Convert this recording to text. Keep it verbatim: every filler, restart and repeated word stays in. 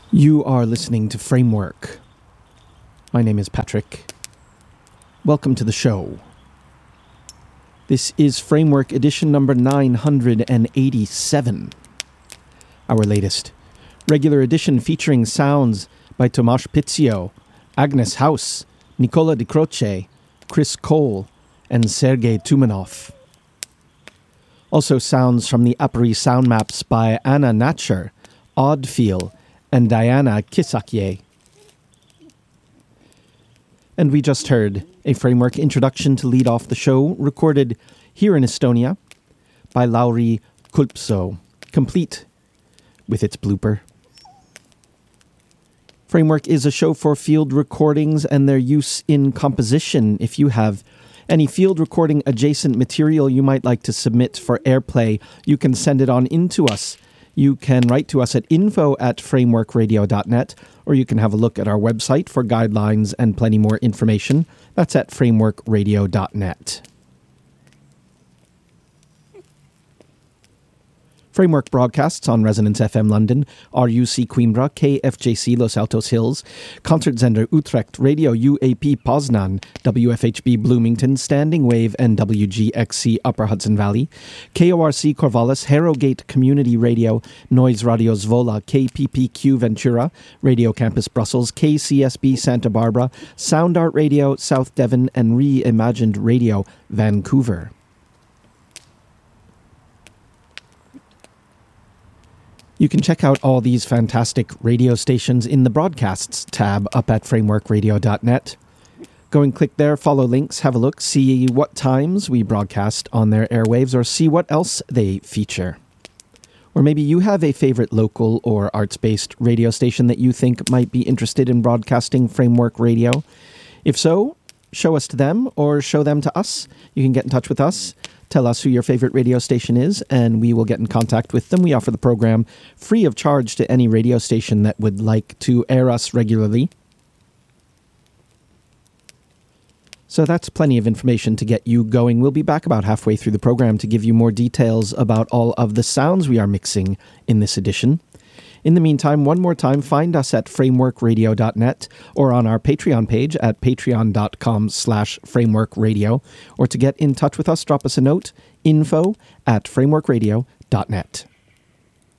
You are listening to Framework. My name is Patrick. Welcome to the show. This is Framework edition number nine hundred eighty-seven. Our latest regular edition featuring sounds by Tomasz Pizio, Agnes House, Nicola Di Croce, Chris Cole, and Sergei Tumanov. Also sounds from the Apri sound maps by Anna Natcher, Oddfeel, and Diana Kisakye. And we just heard a Framework introduction to lead off the show, recorded here in Estonia by Lauri Kulpso, complete with its blooper. Framework is a show for field recordings and their use in composition. If you have any field recording adjacent material you might like to submit for airplay, you can send it on in to us. You can write to us at info at framework radio dot net, or you can have a look at our website for guidelines and plenty more information. That's at framework radio dot net. Framework broadcasts on Resonance F M London, R U C Coimbra, K F J C Los Altos Hills, Concertzender Utrecht, Radio U A P Poznan, W F H B Bloomington, Standing Wave, and W G X C Upper Hudson Valley, K O R C Corvallis, Harrogate Community Radio, Noise Radio Zwolle, K P P Q Ventura, Radio Campus Brussels, K C S B Santa Barbara, Sound Art Radio South Devon, and Reimagined Radio Vancouver. You can check out all these fantastic radio stations in the Broadcasts tab up at framework radio dot net. Go and click there, follow links, have a look, see what times we broadcast on their airwaves, or see what else they feature. Or maybe you have a favorite local or arts-based radio station that you think might be interested in broadcasting Framework Radio. If so, show us to them or show them to us. You can get in touch with us. Tell us who your favorite radio station is, and we will get in contact with them. We offer the program free of charge to any radio station that would like to air us regularly. So that's plenty of information to get you going. We'll be back about halfway through the program to give you more details about all of the sounds we are mixing in this edition. In the meantime, one more time, find us at framework radio dot net or on our Patreon page at patreon dot com slash framework radio. Or to get in touch with us, drop us a note, info at framework radio dot net.